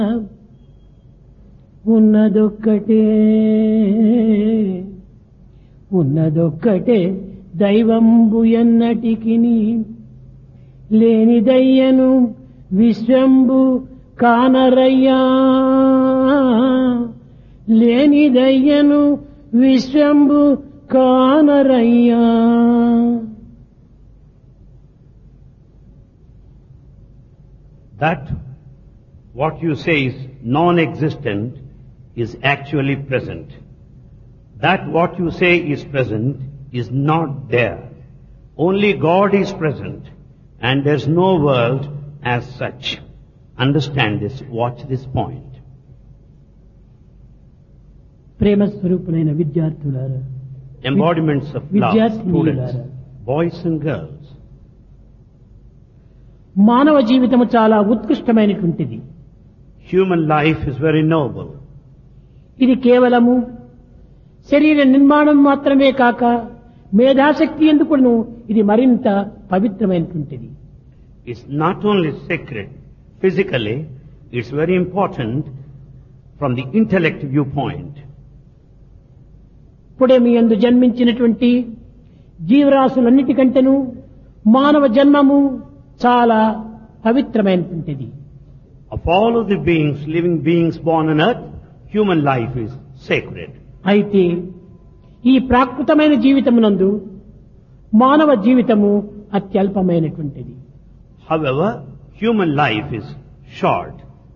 ఉన్నదొక్కటే ఉన్నదొక్కటే దైవంబు ఎన్నటికిని లేనిదయ్యను విశ్వంబు కానరయ్యా లేనిదయ్యను విశ్వంబు కానరయ్యా. That what you say is non-existent is actually present. That what you say is present is not there. Only God is present and there's no world as such. Understand this, watch this point. ప్రేమ స్వరూపులైన విద్యార్థులారా, Embodiments of love, విద్యార్థినీయులారా, students, boys and girls. మానవ జీవితము చాలా ఉత్కృష్టమైనటువంటిది. Human life is very noble. ఇది కేవలము శరీర నిర్మాణం మాత్రమే కాక మేధాశక్తి ఎందుకును ఇది మరింత పవిత్రమైనటువంటిది. It's not only sacred physically, it's very important from the intellect viewpoint. ఇప్పుడే మీ యందు జన్మించినటువంటి జీవరాశులన్నిటికంటేను మానవ జన్మము చాలా పవిత్రమైనటువంటిది. Of all of the beings, living beings born on earth, human life is sacred. అయితే ఈ ప్రాకృతమైన జీవితమునందు మానవ జీవితము అత్యల్పమైనటువంటిది. However, human life is short.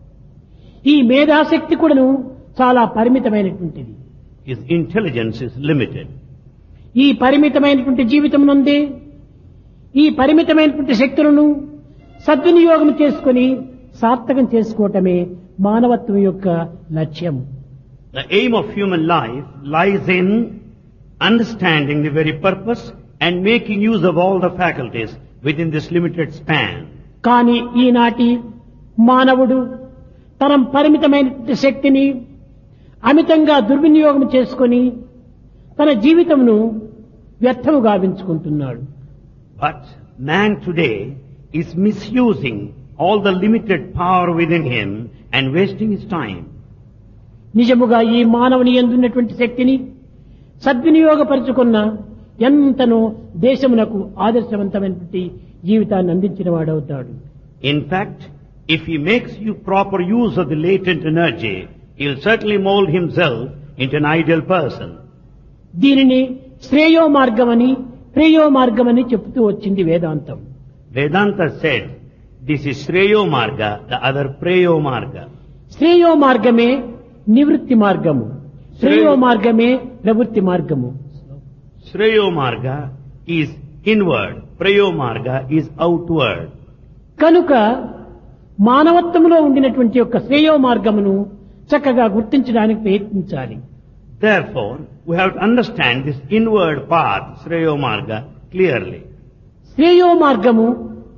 ఈ మేధాశక్తి కూడాను చాలా పరిమితమైనటువంటిది. His intelligence is limited. ఈ పరిమితమైనటువంటి జీవితమునందే ఈ పరిమితమైనటువంటి శక్తులను సద్వినియోగం చేసుకొని సార్థకం చేసుకోవటమే మానవత్వం యొక్క లక్ష్యం. The aim of human life lies in understanding the very purpose and making use of all the faculties within this limited span. కానీ ఈనాటి మానవుడు తన పరిమితమైనటువంటి శక్తిని అమితంగా దుర్వినియోగం చేసుకొని తన జీవితమును వ్యర్థము గావించుకుంటున్నాడు. But man today is misusing all the limited power within him and wasting his time. నిజముగా ఈ మానవుని యందున్నటువంటి శక్తిని సద్వినియోగపరుచుకున్న ఎంతనో దేశమునకు ఆదర్శవంతమైనటువంటి జీవితాన్ని అందించిన వాడవుతాడు. In fact, if he makes you proper use of the latent energy, he will certainly mold himself into an ideal person. దీనిని శ్రేయో మార్గమని ప్రేయో మార్గమని చెప్తూ వచ్చింది వేదాంతం. Vedanta said, this is Shreyo Marga, the other Preyo Marga. శ్రేయో మార్గమే నివృత్తి మార్గము, శ్రేయో మార్గమే ప్రవృత్తి మార్గము. Shreyo Marga is inward, Preyo Marga is outward. కనుక మానవత్వంలో ఉండినటువంటి యొక్క శ్రేయో మార్గమును చక్కగా గుర్తించడానికి ప్రయత్నించాలి. Therefore, we have to understand this inward path, Shreyo Marga, clearly. శ్రేయో మార్గము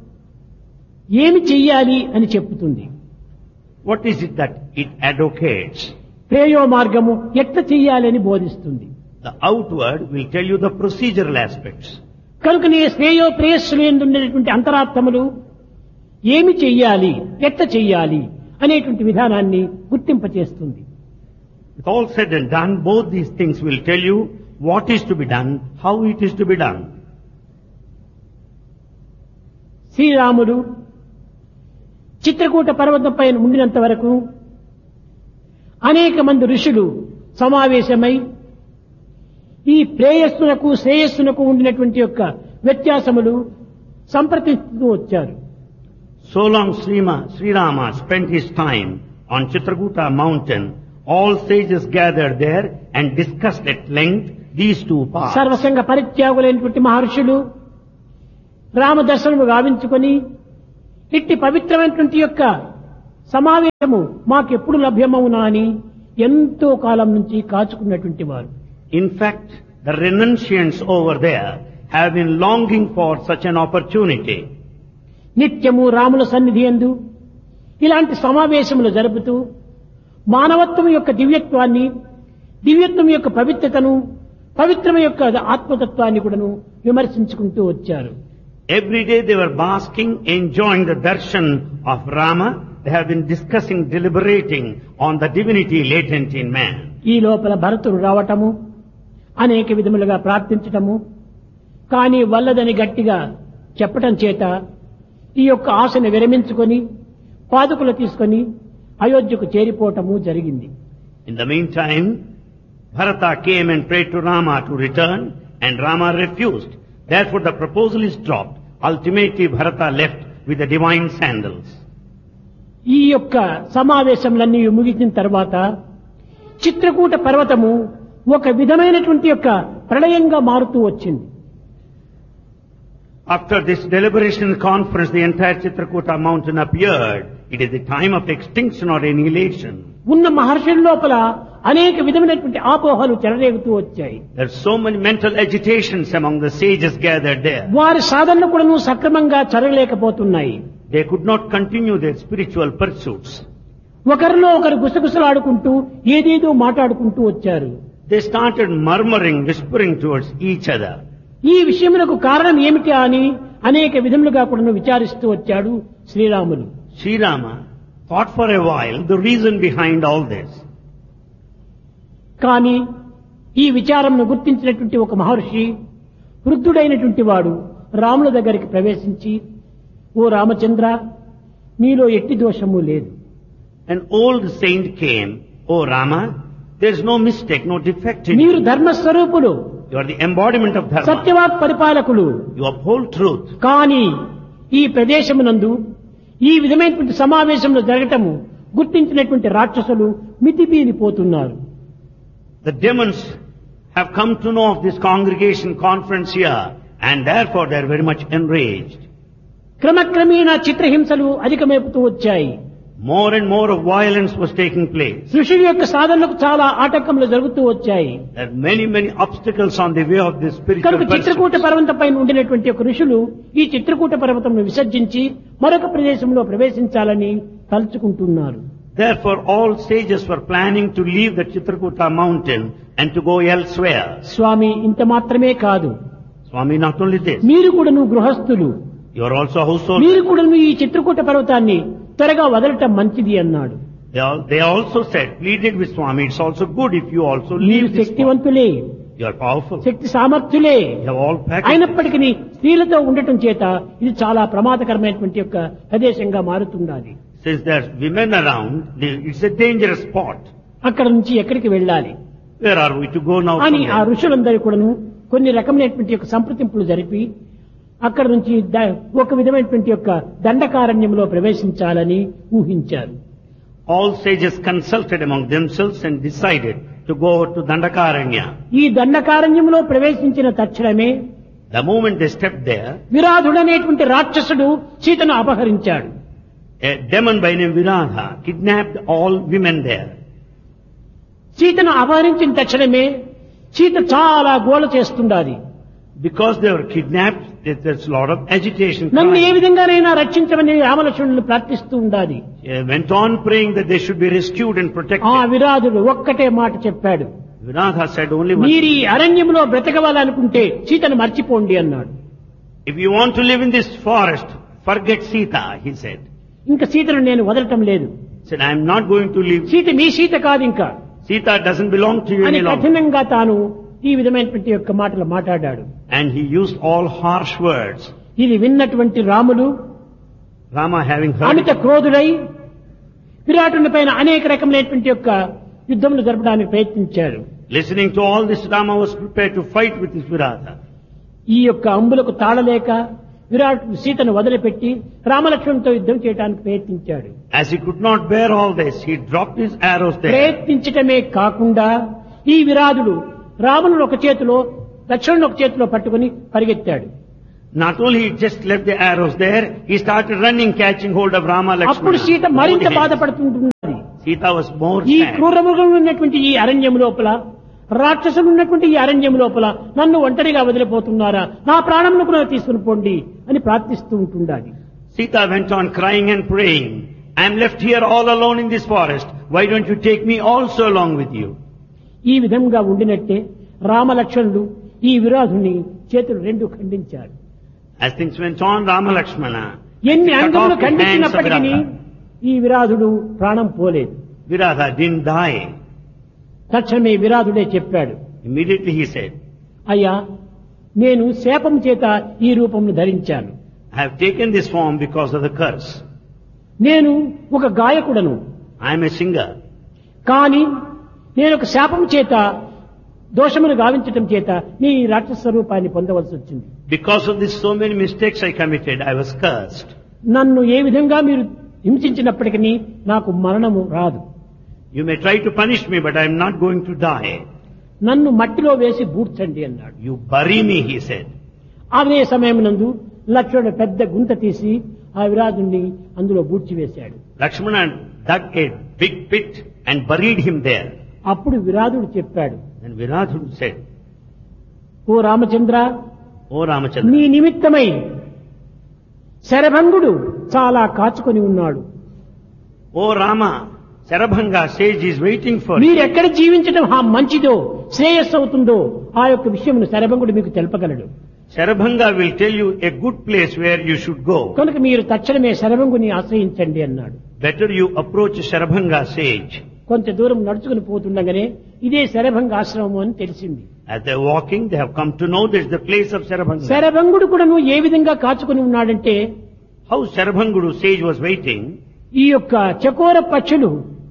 ఏమి చెయ్యాలి అని చెప్పుతుంది. What is it that it advocates? ప్రేయో మార్గము ఎట్లా చెయ్యాలని బోధిస్తుంది. The outward will tell you the procedural aspects. కనుక నీ శ్రేయో ప్రేయస్సులు ఉండేటువంటి అంతరాత్మములు ఏమి చెయ్యాలి ఎట్లా చెయ్యాలి అనేటువంటి విధానాన్ని గుర్తింపచేస్తుంది. With all said and done, both these things will tell you what is to be done, how it is to be done. శ్రీరాముడు చిత్రకూట పర్వతంపై ఉండినంత వరకు అనేక మంది ఋషులు సమావేశమై ఈ ప్రేయస్సునకు శ్రేయస్సునకు ఉండినటువంటి యొక్క వ్యత్యాసములు సంప్రదిస్తూ వచ్చారు. So long Sri Rama spent his time on Chitrakuta mountain, all sages gathered there and discussed at length these two paths. సర్వసంగ పరిత్యాగులైనటువంటి మహర్షులు రామ దర్శనము గావించుకొని ఇట్టి పవిత్రమైనటువంటి యొక్క సమావేశము మాకెప్పుడు లభ్యమవునా అని ఎంతో కాలం నుంచి కాచుకున్నటువంటి వారు. In fact, the renunciants over there have been longing for such an opportunity. నిత్యము రాముల సన్నిధి యందు ఇలాంటి సమావేశములు జరుపుతూ మానవత్వం యొక్క దివ్యత్వాన్ని, దివ్యత్వం యొక్క పవిత్రతను, పవిత్రం యొక్క ఆత్మతత్వాన్ని కూడాను విమర్శించుకుంటూ వచ్చారు. Every day they were basking, enjoying the darshan of Rama, They have been discussing, deliberating on the divinity latent in man. ఈ లోపల భరతుడు రావటము, అనేక విధములుగా ప్రార్థించటము, కానీ వల్లదని గట్టిగా చెప్పటం చేత ఈ యొక్క ఆశను విరమించుకొని పాదుకులు తీసుకొని అయోధ్యకు చేరిపోవటము జరిగింది. In the meantime, Bharata came and prayed to Rama to return, and Rama refused. Therefore the proposal is dropped. Ultimately Bharata left with the divine sandals. ఈ యొక్క సమావేశంలన్నీ ముగిసిన తర్వాత చిత్రకూట పర్వతము ఒక విధమైనటువంటి యొక్క ప్రళయంగా మారుతూ వచ్చింది. After this deliberation conference, the entire Chitrakuta mountain appeared. It is the time of extinction or annihilation. ఉన్న మహర్షుల లోపల అనేక విధమైనటువంటి ఆపోహలు చెలరేగుతూ వచ్చాయి. There are so many mental agitations among the sages gathered there. వారి సాధనలు కూడా సక్రమంగా జరగలేకపోతున్నాయి. They could not continue their spiritual pursuits. ఒకరిలో ఒకరు గుసగుసలాడుకుంటూ ఏదేదో మాట్లాడుకుంటూ వచ్చారు. They started murmuring, whispering towards each other. ఈ విషయములకు కారణం ఏమిటి అని అనేక విధములుగా కూడా విచారిస్తూ వచ్చాడు Sriramulu. Sri Rama thought for a while the reason behind all this. కానీ ఈ విచారంను గుర్తించినటువంటి ఒక మహర్షి, వృద్ధుడైనటువంటి వాడు రాముల దగ్గరికి ప్రవేశించి, ఓ రామచంద్ర, నీలో ఎట్టి దోషము లేదు. An old saint came, "Oh Rama, there is no mistake, no defect in మీరు you. ధర్మస్వరూపులు, You are the embodiment of dharma. సత్యవాక్ పరిపాలకులు. You uphold truth. కానీ ఈ ప్రదేశమునందు ఈ విధమైనటువంటి సమావేశంలో జరగటము గుర్తించినటువంటి రాక్షసులు మితిమీరిపోతున్నారు. The demons have come to know of this congregation conference here, and therefore they are very much enraged. క్రమక్రమేణా చిత్రహింసలు అధికమైపోతూ వచ్చాయి. More and more of violence was taking place. ఋషుల యొక్క సాధనలకు చాలా ఆటంకములు జరుగుతూ వచ్చాయి. There are many obstacles on the way of this spiritual కనుక Chitrakoot pursuit. పర్వతం పైన ఉండినటువంటి ఒక ఋషులు ఈ చిత్రకూట పర్వతంను విసర్జించి మరొక ప్రదేశంలో ప్రవేశించాలని తలుచుకుంటున్నారు. Therefore all sages were planning to leave the Chitrakuta mountain and to go elsewhere. స్వామి, ఇంత మాత్రమే కాదు, Swami, not only this, మీరు కూడాను గృహస్థులు, you are also household. మీరు కూడాను ఈ చిత్రకూట పర్వతాన్ని త్వరగా వదలటం మంచిది అన్నాడు. They also said, pleaded with Swami, it's also good if you also మీరు leave this spot. శక్తివంతులే, You are powerful. Shakti సామర్థ్యులే, You have all faculties. అయినప్పటికీ స్త్రీలతో ఉండటం చేత ఇది చాలా ప్రమాదకరమైనటువంటి యొక్క ప్రదేశంగా మారుతుండాలి. Since there's women around, it's a dangerous spot. అక్కడ నుంచి ఎక్కడికి వెళ్ళాలి Where are we to go now? అని from ఆ there? ఋషులందరూ కూడాను కొన్ని రకమైనటువంటి యొక్క సంప్రదింపులు జరిపి అక్కడ నుంచి ఒక విధమైనటువంటి యొక్క దండకారణ్యంలో ప్రవేశించాలని ఊహించారు. All sages consulted among themselves and decided to go over to Dandakaranya. ఈ దండకారణ్యంలో ప్రవేశించిన తక్షణమే The moment they stepped there, విరాధుడనేటువంటి రాక్షసుడు సీతను అపహరించాడు. a demon by name Viradha kidnapped all women there. సీతను అపహరించిన తక్షణమే సీత చాలా గోల చేస్తుండాలి. Because they were kidnapped, there's a lot of agitation. నన్ను ఏ crying. విధంగానైనా రక్షించమని రామలక్ష్మణులు ప్రార్థిస్తూ ఉండాలి. They went on praying that they should be rescued and ఆ protected. విరాధుడు ఒక్కటే మాట చెప్పాడు, Viradha said only one మీరు ఈ thing. అరణ్యంలో బ్రతకవాలనుకుంటే సీతను మర్చిపోండి అన్నాడు. If you want to live in this forest, forget Sita, he said. ఇంకా సీతను నేను వదలటం లేదు, He said, I am not going to leave. Sita మీ సీత కాదు ఇంకా Sita doesn't belong to you అని any longer. కఠినంగా తాను ఈ విధమైనటువంటి యొక్క మాటలు మాట్లాడాడు. And he used all harsh words. ఇది విన్నటువంటి Ramulu Rama having heard Amit it, క్రోధుడై విరాటుని పైన అనేక రకమైనటువంటి యొక్క యుద్ధములు జరపడానికి ప్రయత్నించాడు. listening to all this, Rama was prepared to fight with his Viradha. ఈ యొక్క అంబులకు తాళలేక విరాట్ సీతను వదిలిపెట్టి రామలక్ష్మణునితో యుద్ధం చేయడానికి ప్రయత్నించాడు. As he could not bear all this, he dropped his arrows there. ప్రయత్నించటమే కాకుండా ఈ విరాధుడు రాముని ఒక చేతిలో లక్ష్మణుని ఒక చేతిలో పట్టుకుని పరిగెత్తాడు. Not only he just left the arrows there, he started running, catching hold of Rama అప్పుడు Lakshmana. సీత మరింత Both hands. బాధపడుతుంటున్నది. Sita was more ఈ sad. క్రూరమృగం ఉన్నటువంటి ఈ అరణ్యం లోపల, రాక్షసులు ఉన్నటువంటి ఈ అరణ్యం లోపల నన్ను ఒంటరిగా వదిలిపోతున్నారా, నా ప్రాణంను కూడా తీసుకుని పోండి అని ప్రార్థిస్తూ ఉంటుండాలి. Sita went on crying and praying, I am left here all alone in this forest. Why don't you take me also along with you? ఈ విధంగా ఉండినట్టే రామలక్ష్మణుడు ఈ విరాధుని చేతులు రెండు ఖండించారు. As things went on, Rama Lakshmana ఎన్ని cut అంగములు off the hands of ఖండించినప్పటికీ Viradha. ఈ విరాధుడు ప్రాణం పోలేదు. Viratha didn't die. తక్షణమే విరాధుడే చెప్పాడు, Immediately he said, అయ్యా నేను శాపం చేత ఈ రూపంను ధరించాను. I have taken this form because of the curse. నేను ఒక గాయకుడను, I am a singer. కానీ నేను ఒక శాపం చేత దోషమును గావించటం చేత నీ రాక్షస రూపాన్ని పొందవలసి వచ్చింది. Because of this so many mistakes I committed, I was cursed. నన్ను ఏ విధంగా మీరు హింసించినప్పటికీ నాకు మరణము రాదు. You may try to punish me, but I am not going to die. నన్ను మట్టిలో వేసి బూడ్చండి అన్నాడు. You bury me, he said. అదే సమయం నందు లక్ష్మణుడు పెద్ద గుంత తీసి ఆ విరాజుని అందులో బూడ్చివేశాడు. Lakshmana dug a big pit and buried him there. అప్పుడు విరాధుడు చెప్పాడు, Then Virathudu said, ఓ రామచంద్ర, O Ramachandra, నీ నిమిత్తమై శరభంగుడు చాలా కాచుకొని ఉన్నాడు. O Rama, Sarabhanga sage is waiting for you. మీరెక్కడ జీవించడం మంచిదో శ్రేయస్సు అవుతుందో ఆ యొక్క విషయమును శరభంగుడు మీకు తెలపగలడు. Sarabhanga will tell you a good place where you should go. కనుక మీరు తక్షణమే శరభంగుని ఆశ్రయించండి అన్నాడు. Better you approach Sarabhanga sage. కొంత దూరం నడుచుకుని పోతుండగానే ఇదే శరభంగ ఆశ్రమం అని తెలిసింది. As they are walking, they have come to know this is the place of Sarabhanga. శరభంగుడు కూడా ఏ విధంగా కాచుకొని ఉన్నాడంటే, How Sarabhangudu sage was waiting. ఈ యొక్క చకోర పక్షులు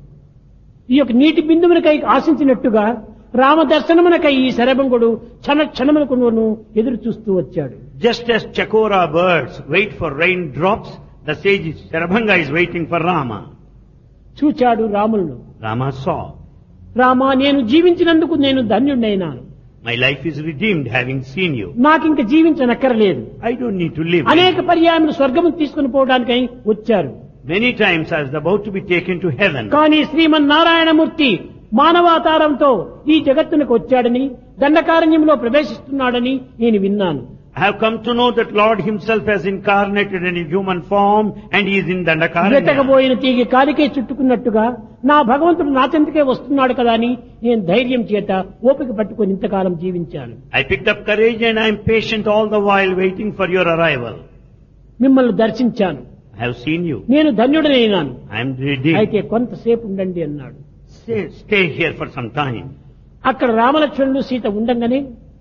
ఈ యొక్క నీటి బిందువులకై ఆశించినట్టుగా రామ దర్శనమునకై ఈ శరభంగుడు క్షణమునకు ఎదురు చూస్తూ వచ్చాడు. Just as Chakora birds wait for raindrops, the sage Sarabhanga is waiting for Rama. చూచాడు రాములను. Rama saw, రామ, నేను జీవించినందుకు నేను ధన్యుడైనాను. my life is redeemed having seen you. నాకింక జీవించనక్కరలేదు. I don't need to live. అనేక పర్యాయములు స్వర్గము తీసుకుని పోవడానికై వచ్చారు. Many times I was about to be taken to heaven. కానీ శ్రీమన్నారాయణమూర్తి మానవాతారంతో ఈ జగత్తునికి వచ్చాడని, దండకారణ్యంలో ప్రవేశిస్తున్నాడని నేను విన్నాను. I have come to know that Lord himself has incarnated in a human form and he is in Dandakaranya. వెతకబోయిన తీగి కాలికే చుట్టుకున్నట్టుగా నా భగవంతుడు నా చెంతకే వస్తున్నాడు కదా అని నేను ధైర్యం చేత ఓపిక పట్టుకొని ఇంతకాలం జీవించాను. I picked up courage and I am patient all the while waiting for your arrival. మిమ్మల్ని దర్శించాను. I have seen you. నేను ధన్యుడనైనాను. I am redeemed. అయితే కొంతసేపు ఉండండి అన్నాడు. Stay here for some time. అక్కడ రామలక్ష్మణులు సీత ఉండంగానే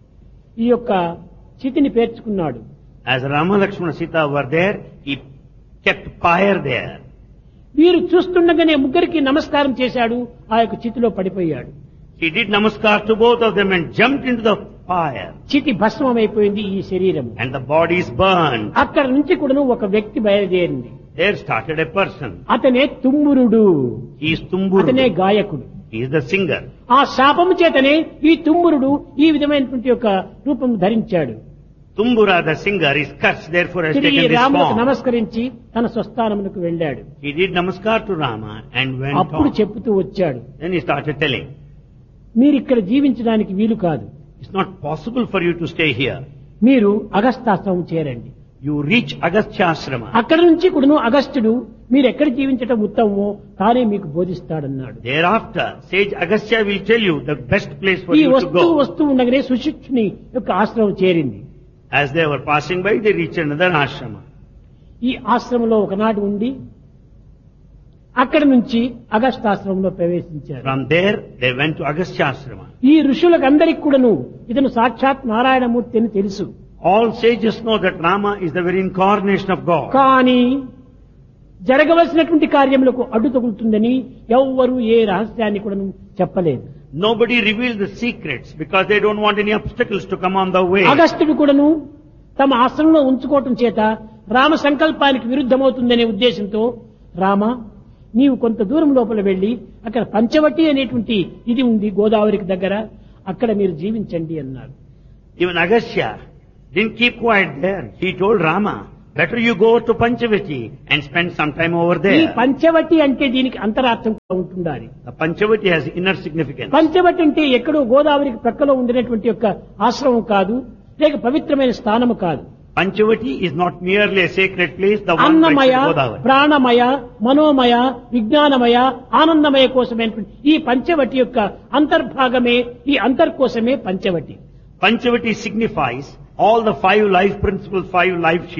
ఈ యొక్క చితిని పేర్చుకున్నాడు. As Rama, Lakshmana, Sita were there, he kept fire there. వీరు చూస్తుండగానే ముగ్గురికి నమస్కారం చేశాడు. ఆ యొక్క చితిలో పడిపోయాడు. He did namaskar to both of them and jumped into the fire. చితి భస్మమైపోయింది ఈ శరీరం. And the body is burned. అక్కడ నుంచి కూడా ఒక వ్యక్తి బయలుదేరింది. There started a person. అతనే తుమ్మురుడు. He is Tumburu. అతనే గాయకుడు. He is the singer. ఆ శాపము చేతనే ఈ తుమ్మురుడు ఈ విధమైనటువంటి యొక్క రూపం ధరించాడు. Tumbura, the singer, is cursed, therefore has తిరిగి taken this రాములకు form. నమస్కరించి తన స్వస్థానమునకు వెళ్ళాడు. He did namaskar to Rama and went అప్పుడు on. చెప్తూ వచ్చాడు, Then he started telling, మీరు ఇక్కడ జీవించడానికి వీలు కాదు. it's not possible for you to stay here. మీరు అగస్తాశ్రమం చేరండి. You reach Agastya Ashrama. అక్కడి నుంచి కూడాను అగస్త్యుడు మీరు ఎక్కడ జీవించటం ఉత్తమమో తానే మీకు బోధిస్తాడన్నాడు. Thereafter, sage Agastya will tell you the best place for ఈ you to వస్తూ go. ఉండగానే సుశిక్షుని యొక్క ఆశ్రమం చేరింది. As they were passing by, they reached another ashrama. ఈ ఆశ్రమంలో ఒకనాడు ఉండి అక్కడి నుంచి అగస్తాశ్రమంలో ప్రవేశించారు. From there, they went to Agastya Ashrama. ఈ ఋషులకు అందరికి కూడాను ఇతను సాక్షాత్ నారాయణమూర్తి అని తెలుసు. All sages know that Rama is the very incarnation of God. కానీ జరగవలసినటువంటి కార్యములకు అడ్డు తగులుతుందని ఎవ్వరూ ఏ రహస్యాన్ని కూడా చెప్పలేదు. Nobody revealed the secrets because they don't want any obstacles to come on the way. అగస్త్యుడు కూడాను తమ ఆశ్రమంలో ఉంచుకోవటం చేత రామ సంకల్పానికి విరుద్ధమవుతుందనే ఉద్దేశంతో, రామ నీవు కొంత దూరం లోపల వెళ్లి అక్కడ పంచవటి అనేటువంటి ఇది ఉంది గోదావరికి దగ్గర, అక్కడ మీరు జీవించండి అన్నారు. Even Agastya didn't keep quiet there. He told Rama, better you go to Panchavati and spend some time over ఈ there. పంచవటి అంటే దీనికి అంతరార్థం ఉంటుండాలి. The Panchavati has inner significance. Panchavati అంటే ఎక్కడో గోదావరికి ప్రక్కలో ఉండినటువంటి యొక్క ఆశ్రమం కాదు, లేక పవిత్రమైన స్థానము కాదు. Panchavati is not merely a sacred place, the one Annamayya, next to Godavari. ప్రాణమయ, మనోమయ, విజ్ఞానమయ, ఆనందమయ కోసమైనటువంటి ఈ పంచవటి యొక్క అంతర్భాగమే, ఈ అంతర్కోశమే Panchavati. Panchavati signifies all the 5 life principles, 5 life sheets.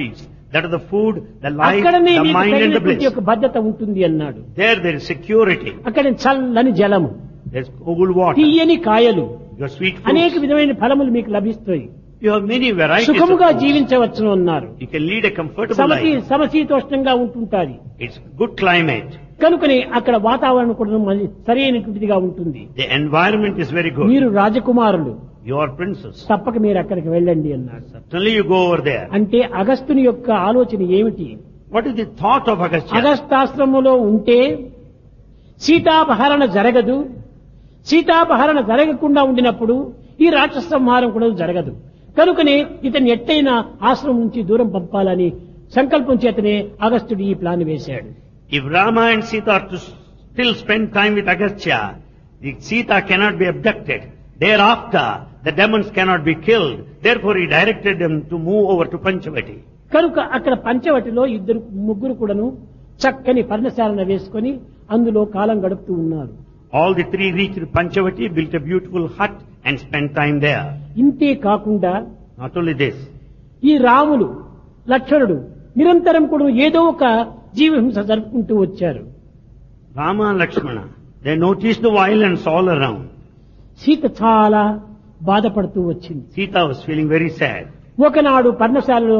That is the food, the life, అక్కడనే the నీకు mind and the తగినటువంటి bliss. యొక్క భద్రత ఉంటుంది అన్నాడు. There is security. అక్కడ చల్లని జలము, There is cool water. తీయని కాయలు, Your sweet అనేక fruits. విధమైన ఫలములు మీకు లభిస్తాయి. You have many varieties of సుఖముగా fruits. జీవించవచ్చును అన్నారు. You can lead a comfortable life. సమశీతోష్ణంగా ఉంటుంటాది. It's good climate. కనుకనే అక్కడ వాతావరణం కూడా సరైనటువంటిదిగా ఉంటుంది. The environment is very good. మీరు రాజకుమారులు, You are princess. తప్పక మీరు అక్కడికి వెళ్ళండి అన్నాడు. Certainly you go over there. అంటే అగస్త్యుని యొక్క ఆలోచన ఏమిటి? What is the thought of Agastya? అగస్తాశ్రమంలో ఉంటే సీతాపహరణ జరగదు, సీతాపహరణ జరగకుండా ఉండినప్పుడు ఈ రాక్షస సంహారం కూడా జరగదు. కనుకనే ఇతన్ని ఎట్టైనా ఆశ్రమం నుంచి దూరం పంపాలని సంకల్పం చేతనే అగస్త్యుడు ఈ ప్లాన్ వేశాడు. If Rama and Sita are to still spend time with Agastya, the Sita cannot be abducted. Thereafter, the demons cannot be killed. Therefore, he directed them to move over to Panchavati. కనుక అక్కడ పంచవటిలో ముగ్గురు కూడాను చక్కని పర్ణశాలన వేసుకొని అందులో కాలం గడుపుతూ ఉన్నారు. All the three reached Panchavati, built a beautiful hut and spent time there. ఇంతే కాకుండా Not only this, ఈ రాములు లక్ష్మణుడు నిరంతరం కూడా ఏదో ఒక జీవహింస జరుపుకుంటూ వచ్చారు. Rama and Lakshmana, they noticed the violence all around. Sita చాలా బాధపడుతూ వచ్చింది. Sita was feeling very sad. ఒకనాడు పర్ణశాలలో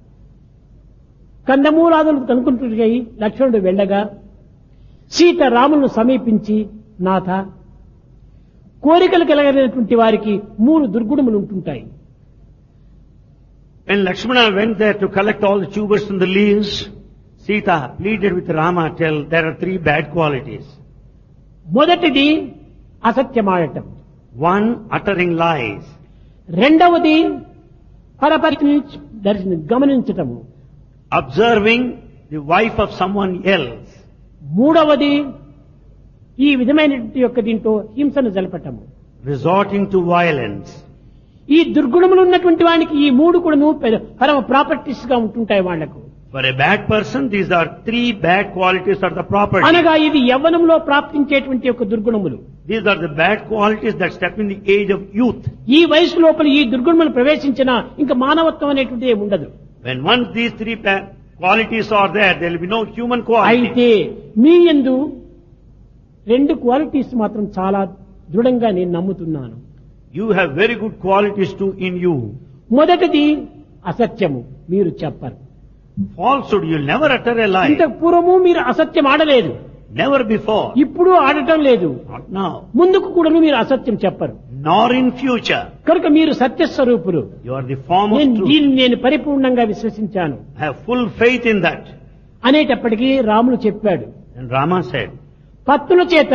కందమూలాదులు కనుకుంటున్నాయి. లక్ష్మణుడు వెళ్ళగా సీత రాములను సమీపించి, నాథ, కోరికలు కలగలిగినటువంటి వారికి 3 దుర్గుణములు ఉంటుంటాయి. When Lakshmana went there to collect all the tubers and the leaves, Sita pleaded with Rama, tell there are 3 bad qualities. మొదటిది అసత్యమాడటం, One, uttering lies. రెండవది పరపతిని గమనించటము, Observing the wife of someone else. మూడవది ఈ విధమైనటువంటి యొక్క దీంతో హింసను జలపటము. Resorting to violence. ఈ దుర్గుణములు ఉన్నటువంటి వానికి ఈ 3 కూడాను పరమ ప్రాపర్టీస్ గా ఉంటుంటాయి వాళ్లకు. For a bad person, these are 3 bad qualities are the property. అనగా ఇది యవ్వనంలో ప్రాప్తించేటువంటి యొక్క దుర్గుణములు. These are the bad qualities that step in the age of youth. ఈ వయసు లోపల ఈ దుర్గుణములు ప్రవేశించినా ఇంకా మానవత్వం అనేటువంటిది ఏమి ఉండదు. When once these 3 qualities are there will be no human quality. అయితే మీ యందు 2 క్వాలిటీస్ మాత్రం చాలా దృఢంగా నేను నమ్ముతున్నాను. You have very good qualities too in you. మొదటిది అసత్యము, మీరు చెప్పరు. Falsehood, you'll never utter a lie. ఇంతకు పూర్వము మీరు అసత్యం ఆడలేదు, Never before. ఇప్పుడు ఆడటం లేదు, Not now. ముందుకు కూడా మీరు అసత్యం చెప్పరు. Nor in future. కనుక మీరు సత్యస్వరూపులు. You are the form of truth. దీన్ని నేను పరిపూర్ణంగా విశ్వసించాను I have full faith in that. అనేటప్పటికీ రాములు చెప్పాడు, And Rama said, పత్తుల చేత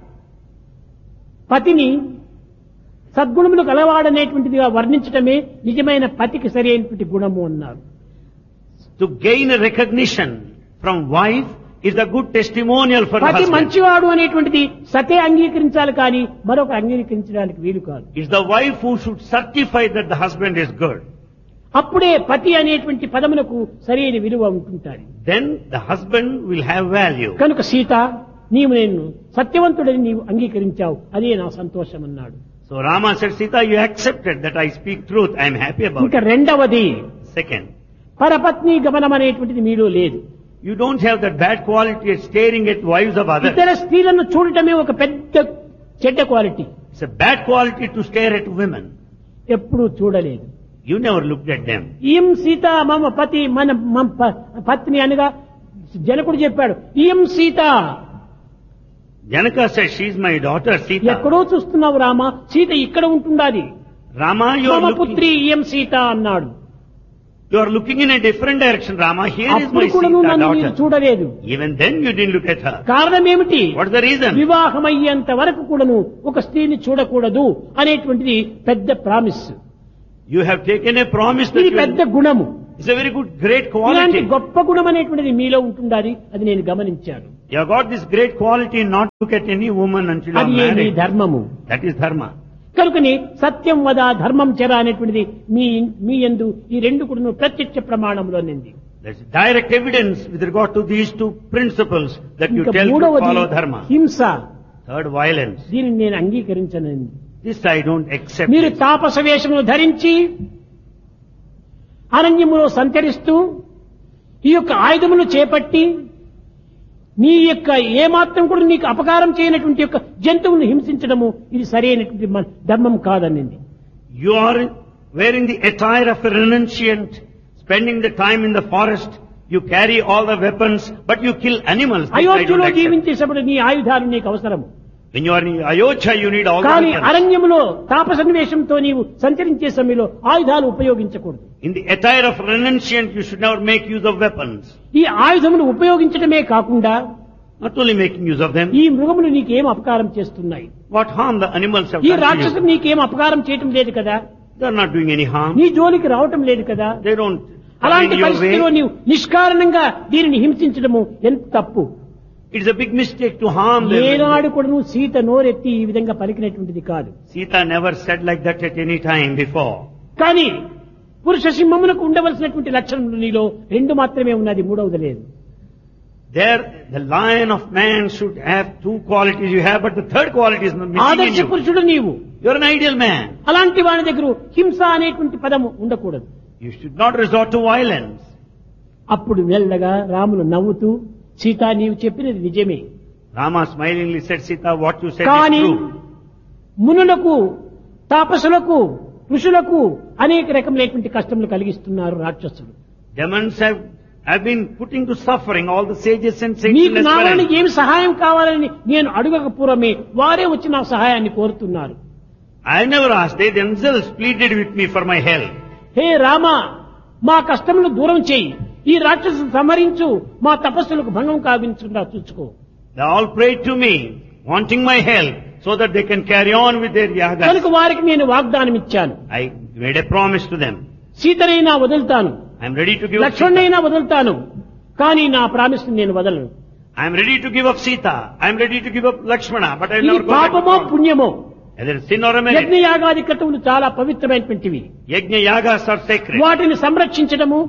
పతిని సద్గుణములు గలవాడనేటువంటిదిగా వర్ణించటమే నిజమైన పతికి సరి అయినటువంటి గుణము అన్నారు. to gain a recognition from wife is a good testimonial for the పతి husband. మంచివాడు అనేటువంటిది సతే అంగీకరించాలి కానీ మరొక అంగీకరించడానికి వీలు కాదు. It's the wife who should certify that the husband is good. అప్పుడే పతి అనేటువంటి పదమునకు సరైన విలువ ఉంటుంటారు. Then the husband will have value. కనుక సీత, నీవు నేను సత్యవంతుడని నీవు అంగీకరించావు, అదే నా సంతోషం అన్నాడు. So Rama said, Sita, you accepted that I speak truth. I am happy about ఇంకా it. రెండవది Second, పరపత్ని గమనం అనేటువంటిది మీలో లేదు. you don't have that bad quality of staring at wives of others. ఇతర స్త్రీలను చూడటమే ఒక పెద్ద చెడ్డ quality. It's a bad quality to stare at women. ఎప్పుడూ చూడలేదు. You never looked at them. ఈం Sita మమ పతి, మన పత్ని అనగా జనకుడు చెప్పాడు, ఈం Sita. Janaka said, she is my daughter, Sita. ఎక్కడో చూస్తున్నావు రామ, సీత ఇక్కడ ఉంటుండాలి. Rama, you మమ are పుత్రి looking, ఈం సీత అన్నాడు. you are looking in a different direction, Rama. Here is అప్పుడు my కూడా నువ్వు Sita, నన్ను మీరు daughter. చూడలేదు. Even then you didn't look at her. కారణం ఏమిటి? What's the reason? వివాహమయ్యేంత వరకు కూడాను ఒక స్త్రీని చూడకూడదు అనేటువంటిది పెద్ద promise. You have taken a promise that ఇది పెద్ద గుణము. it's a very good, great ఇలాంటి quality. గొప్ప గుణం అనేటువంటిది మీలో ఉంటుండాలి, అది నేను గమనించాను. You have got this great quality not to look at any woman until you are అది ఏ మీ married. ధర్మము. That is dharma. కనుకని సత్యం వద ధర్మం చెర అనేటువంటిది మీ యందు ఈ 2 కూడా ప్రత్యక్ష ప్రమాణంలో నింది. There's direct evidence with regard to these 2 principles that you ఇంకా tell to మూడవది follow dharma. హింస. Third, violence. దీనిని నేను అంగీకరించనండి. This I don't accept. మీరు it. తాపస వేషమును ధరించి అరణ్యములో సంచరిస్తూ ఈ యొక్క ఆయుధమును చేపట్టి నీ యొక్క ఏమాత్రం కూడా నీకు అపకారం చేయనటువంటి యొక్క జంతువులను హింసించడము ఇది సరైనటువంటి ధర్మం కాదనింది. You are wearing the attire of a renunciant, spending the time in the forest, you carry all the weapons, but you kill animals. This I don't అయోధ్యలో accept. జీవించేటప్పుడు నీ ఆయుధాలు నీకు అవసరము. When you are in Ayodhya, you need all the కానీ weapons. అరణ్యములో తాపసన్వేషంతో నీవు సంచరించే సమయంలో ఆయుధాలు ఉపయోగించకూడదు. In the attire of renunciant, you should never make use of weapons. ఈ ఆయుధమును ఉపయోగించడమే కాకుండా Not only making use of them, ఈ మృగములు నీకేం అపకారం చేస్తున్నాయి? what harm the animals have ఈ done to రాక్షసులు you? నీకేం అపకారం చేయటం లేదు కదా? They are not doing any harm. నీ జోలికి రావటం లేదు కదా? They don't come అలాంటి in your పరిస్థితిలో way. నీవు నిష్కారణంగా దీనిని హింసించడము ఎంత తప్పు. It is a big mistake to harm them. ఏనాడు కూడా నువ్వు సీత నోరెత్తి ఈ విధంగా పలికినటువంటిది కాదు. Sita never said like that at any time before. కానీ పురుష సింహమునకు ఉండవలసినటువంటి లక్షణములు నీలో రెండు మాత్రమే ఉన్నది, మూడవది లేదు. There, the lion of man should have two qualities you have, but the third quality is missing in ఆదర్శ you. పురుషుడు నీవు. You are an ideal man. అలాంటి వాని దగ్గర హింస అనేటువంటి పదము ఉండకూడదు. You should not resort to violence. అప్పుడు మెల్లగా రాములు నవ్వుతూ సీత నీవు చెప్పినది నిజమే, Rama smilingly said, Sita, what you said కానీ is true. మునులకు తాపసులకు ఋషులకు అనేక రకములైనటువంటి కష్టములు కలిగిస్తున్నారు రాక్షసులు. Demons have been putting to suffering all the sages and saints నీకు in నా వలన Esperance. ఏమి సహాయం కావాలని నేను అడగక పూర్వమే వారే వచ్చి నా సహాయాన్ని కోరుతున్నారు. I never asked. They themselves pleaded with me for my help. హే రామ, మా కష్టములను దూరం చేయి, ఈ రాక్షసును సంహరించు, మా తపస్సులకు భంగం కావించకుండా చూసుకో. They all prayed to me, wanting my help, so that they can carry on with their yagas. కనుక వారికి నేను వాగ్దానం ఇచ్చాను, I made a promise to them. సీతనైనా వదులుతాను, I am ready to give up Sita. లక్ష్మణ్ణైనా వదులుతాను, కానీ నా ప్రామిస్ నేను వదలను. I am ready to give up Sita. I am ready to give up Lakshmana, but I will ఇది never go back to పాపమో God. పుణ్యమో, Either sin or a merit. యజ్ఞయాగాది క్రతువులు చాలా పవిత్రమైనటువంటివి. Yajna yagas are sacred. వాటిని సంరక్షించడము,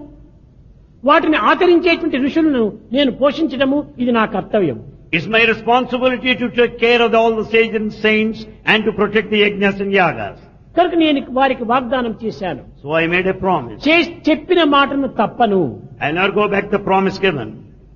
వాటిని ఆచరించేటువంటి ఋషులను నేను పోషించడము ఇది నా కర్తవ్యం. It's my responsibility to take care of all the sages and saints and to protect the yajnas and yagas. కనుక నేను వారికి వాగ్దానం చేశాను, So I made a promise. చెప్పిన మాటను తప్పను. I will never go back the promise given.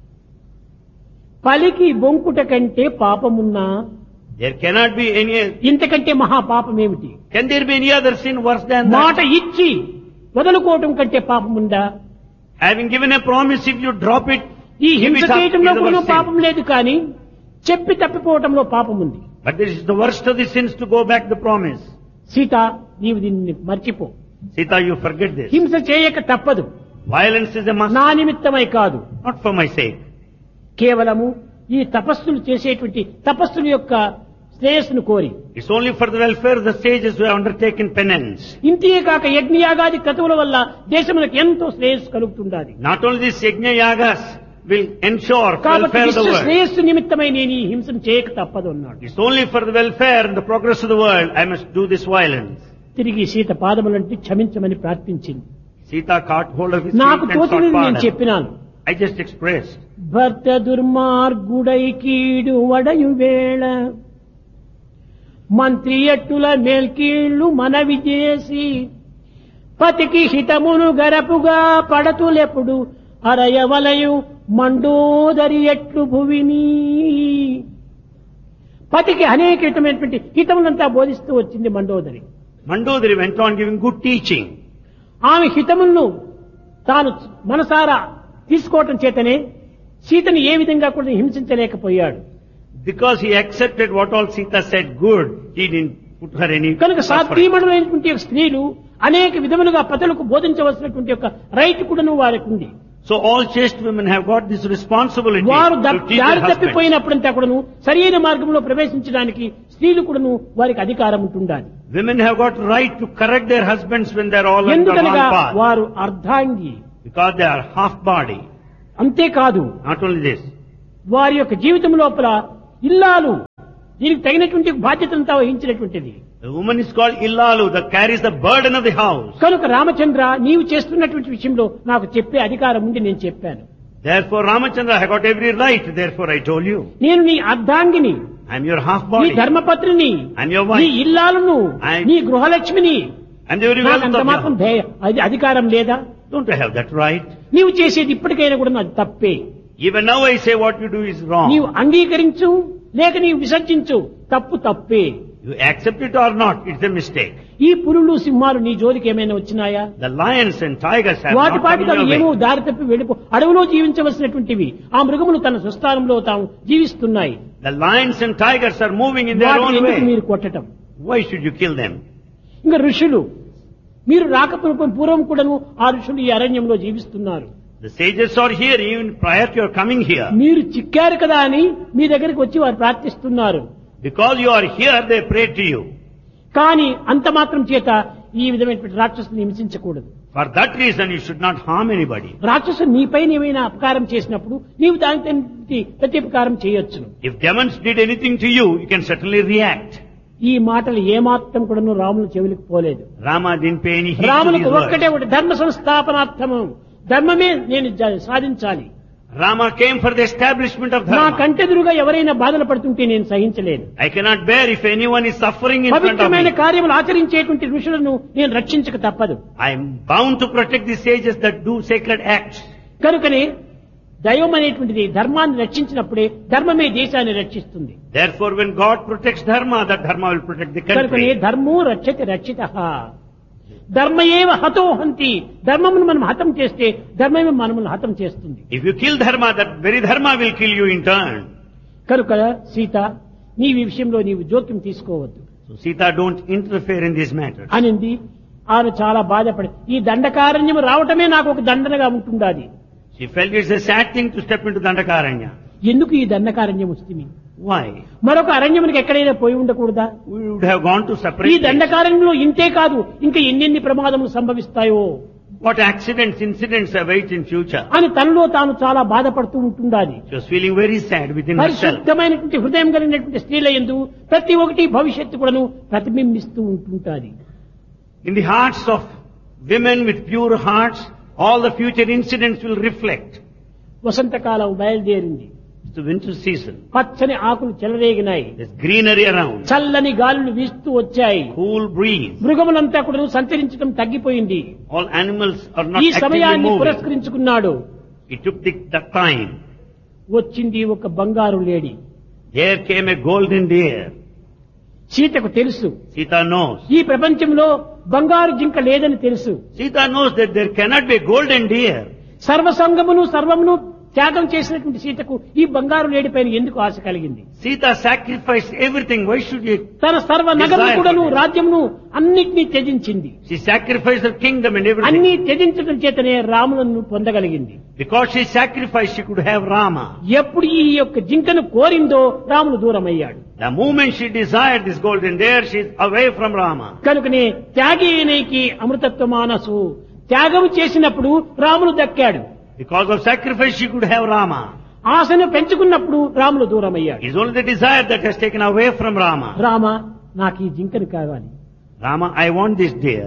పలికి బొంకుట కంటే పాపమున్నా There cannot be any, ఇంతకంటే మహా పాపమేమిటి? can there be any other sin worse than మాట that? ఇచ్చి వదులుకోవటం కంటే పాపముందా? Having given a promise, if you drop it, ఈ give హింస it up, చేయటంలో is the కూడా worst sin. పాపం లేదు, కానీ చెప్పి తప్పిపోవటంలో పాపం ఉంది. But this is the worst of the sins to go back the promise. Sita, నీవు దీన్ని మర్చిపో. Sita, you forget this. హింస చేయక తప్పదు, Violence is a must, నా నిమిత్తమై కాదు, not for my sake. కేవలము ఈ తపస్సులు చేసేటువంటి తపస్సుల యొక్క శ్రేయస్సును కోరి. It's only for the welfare of the sages who have undertaken penance. ఇంతే కాక యజ్ఞయాగాది క్రతువుల వల్ల దేశములకు ఎంతో శ్రేయస్సు కలుగుతుండాలి. Not only this yajna yagas will ensure కాబట్టి welfare of the విశ్వ world. శ్రేయస్సు నిమిత్తమై నేను ఈ హింసను చేయక తప్పదు అన్నాడు. It's only for the welfare and the progress of the world I must do this violence. తిరిగి సీత పాదములంటి క్షమించమని ప్రార్థించింది. Sita caught hold of his నాకు feet and తోచినది sought నేను pardon. చెప్పినాను. I just expressed. భర్త దుర్మార్గుడై కీడు వడయు వేళ మంత్రి ఎట్టుల మేల్కీళ్లు మనవి చేసి పతికి హితమును గరపుగా పడతులెప్పుడు అరయవలయు మండోదరి ఎట్లు భువిని. పతికి అనేక విధమైనటువంటి హితములంతా బోధిస్తూ వచ్చింది Mandodari. Mandodari went on giving good teaching. ఆమె హితములను తాను మనసారా తీసుకోవటం చేతనే సీతను ఏ విధంగా కూడా హింసించలేకపోయాడు. Because he accepted what all Sita said good, he didn't put her any కనుక suffering. సాత్వీమణులైనటువంటి స్త్రీలు అనేక విధములుగా పతులకు బోధించవలసినటువంటి ఒక రైట్ కూడాను వారికి ఉంది. So all chaste women have got this responsibility వారు to teach దారి their husbands. తప్పిపోయినప్పుడంతా కూడాను సరైన మార్గంలో ప్రవేశించడానికి స్త్రీలు కూడాను వారికి అధికారం ఉంటుండాలి. Women have got right to correct their husbands when they are all on the ఎందుకనగా wrong path. వారు అర్ధాంగి. Because they are half body. అంతేకాదు, Not only this. వారి యొక్క జీవితం లోపల ఇల్లాలు దీనికి తగినటువంటి బాధ్యతలంతా వహించినటువంటిది. The woman is called Illalu, that carries the burden of the house. కనుక రామచంద్ర, నీవు చేస్తున్నటువంటి విషయంలో నాకు చెప్పే అధికారం ఉంది, నేను చెప్పాను. Therefore, Ramachandra, I got every right. Therefore, I told you. నేను నీ అర్ధాంగిని, I am your half నీ body. ధర్మపత్రిని, I'm your నీ wife. ఇల్లాలను, నీ గృహలక్ష్మిని. I'm the very నాకు wealth అంత of your మాత్రం house. అది అధికారం లేదా? Don't I have that right? నీవు చేసేది ఇప్పటికైనా కూడా అది తప్పే. Even now I say what you do is wrong. నీవు అంగీకరించు లేక నీవు విసర్జించు, తప్పు తప్పే. You accept it or not, it's a mistake. ఈ పులులు సింహాలు నీ జోలికి ఏమైనా వచ్చినాయా? The lions and tigers have వాటి not పాటికి come అవి your ఏమో way. దారి తప్పి వెళ్ళిపో అడవిలో జీవించవలసినటువంటివి ఆ మృగములు తన స్వస్థానంలో తాము జీవిస్తున్నాయి. The lions and tigers are moving in their వాటిని own ఎందుకు way. మీరు కొట్టటం? Why should you kill them? ఇంకా ఋషులు, మీరు పూర్వం కూడాను ఆ ఋషులు ఈ అరణ్యంలో జీవిస్తున్నారు. The sages are here even prior to your coming here. మీరు చిక్కారు కదా అని మీ దగ్గరికి వచ్చి వారు ప్రార్థిస్తున్నారు. Because you are here, they pray to you. కానీ అంత మాత్రం చేత ఈ విధమైనటువంటి రాక్షసుని హింసించకూడదు. For that reason, you should not harm anybody. రాక్షసుడు నీపైన ఏమైనా అపకారం చేసినప్పుడు నీవు దానికి ప్రత్యుపకారం చేయొచ్చును. If demons did anything to you, you can certainly react. ఈ మాటలు ఏమాత్రం కూడాను రాముని చెవులకు పోలేదు. Rama didn't pay any heed to రామునికి these ఒక్కటే words. ఒకటి, ధర్మ సంస్థాపనార్థము, ధర్మమే నేను సాధించాలి. Rama came for the establishment of నా dharma. కంటెదురుగా ఎవరైనా బాధలు పడుతుంటే నేను సహించలేను. I cannot bear if anyone is suffering in front of పవిత్రమైన me. కార్యములు ఆచరించేటువంటి ఋషులను నేను రక్షించక తప్పదు. I am bound to protect the sages that do sacred acts. కనుకనే దైవం అనేటువంటిది ధర్మాన్ని రక్షించినప్పుడే ధర్మమే దేశాన్ని రక్షిస్తుంది. Therefore, when God protects dharma, that dharma will protect the కనుకనే country. ధర్మో రక్షతి రక్షితః. ధర్మయేవ హతో హంతి. ధర్మమును మనం హతం చేస్తే ధర్మమే మనల్ని హతం చేస్తుంది. If you kill dharma, that very dharma will kill you in turn. కనుక సీత, నీ విషయంలో నీవు జోక్యం తీసుకోవద్దు So Sita, don't interfere in these matters. అనింది. ఆమె చాలా బాధపడి, ఈ దండకారణ్యం రావటమే నాకు ఒక దండనగా ఉంటుండాది. She felt it's a sad thing to step into Dandakaranya. ఎందుకు ఈ దండకారణ్యం వస్తుంది? Why? మరొక అరణ్యమునికి ఎక్కడైనా పోయి ఉండకూడదా? We would have gone to ఈ separate places. దండకారణ్యంలో ఇంతే కాదు, ఇంకా ఎన్నెన్ని ప్రమాదములు సంభవిస్తాయో What accidents, incidents await in future. అని తనలో తాను చాలా బాధపడుతూ ఉంటుండాలి. She was feeling very sad within herself. పరిశుద్ధమైనటువంటి హృదయం కలిగినటువంటి స్త్రీల యందు ప్రతి ఒక్కటి భవిష్యత్తు కూడాను ప్రతిబింబిస్తూ ఉంటుంటాది. In the hearts of women with pure hearts, all the future incidents will reflect. వసంతకాలం బయలుదేరింది. It's the winter season. పచ్చని ఆకులు చెలరేగినాయి. There's greenery around. చల్లని గాలులు వీస్తూ వచ్చాయి. Cool breeze. మృగములంతా కూడా సంచరించడం తగ్గిపోయింది. All animals are not ఈ actively సమయాన్ని moving. పురస్కరించుకున్నాడు. He took the time. వచ్చింది ఒక బంగారు లేడి. There came a golden deer. సీతకు తెలుసు Sita knows. ఈ ప్రపంచంలో బంగారు జింక లేదని తెలుసు. Sita knows that there cannot be a golden deer. సర్వసంగమును సర్వమును త్యాగం చేసినటువంటి సీతకు ఈ బంగారు లేడి పైన ఎందుకు ఆశ కలిగింది? Sita sacrificed everything. Why should you? తన సర్వ నగరమును రాజ్యమును అన్నిటినీ త్యజించింది. She sacrificed her kingdom and everything. అన్ని త్యజించడం చేతనే రాములను పొందగలిగింది. Because she sacrificed, she could have Rama. ఎప్పుడు ఈ యొక్క జింకను కోరిందో Ramulu దూరమయ్యాడు. The moment she desired this golden deer, she is away from Rama. కనుకనే త్యాగేనేకి అమృతత్వ మానసు, త్యాగం చేసినప్పుడు Ramulu దక్కాడు. Because of sacrifice, she could have Rama. ఆశను పెంచుకున్నప్పుడు Ramulu దూరమయ్యాడు. It is only the desire that has taken away from Rama. Rama, నాకు ఈ జింకను కావాలి. Rama, I want this deer.